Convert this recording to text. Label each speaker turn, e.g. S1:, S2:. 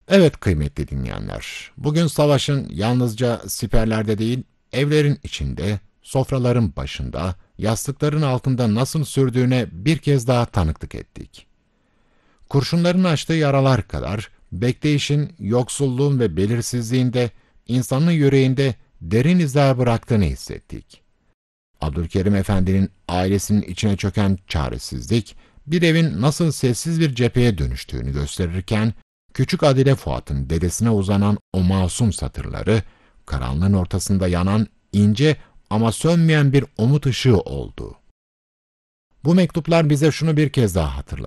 S1: Evet kıymetli dinleyenler, bugün savaşın yalnızca siperlerde değil, evlerin içinde, sofraların başında, yastıkların altında nasıl sürdüğüne bir kez daha tanıklık ettik. Kurşunların açtığı yaralar kadar, bekleyişin, yoksulluğun ve belirsizliğinde, insanın yüreğinde derin izler bıraktığını hissettik. Abdülkerim Efendi'nin ailesinin içine çöken çaresizlik, bir evin nasıl sessiz bir cepheye dönüştüğünü gösterirken, küçük Adile Fuat'ın dedesine uzanan o masum satırları, karanlığın ortasında yanan ince ama sönmeyen bir umut ışığı oldu. Bu mektuplar bize şunu bir kez daha hatırlatıyor.